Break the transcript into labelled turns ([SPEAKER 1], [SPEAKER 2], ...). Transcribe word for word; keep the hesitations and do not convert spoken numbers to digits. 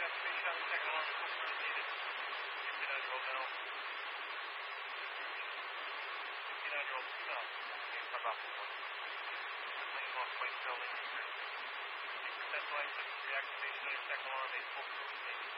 [SPEAKER 1] reactivation on the second alarm, full crew needed. fifty-nine-year-old male. fifty-nine-year-old female. Okay, come up with one. Lane off Place Building. fifty percent life, reactivation on your second alarm, a full crew needed.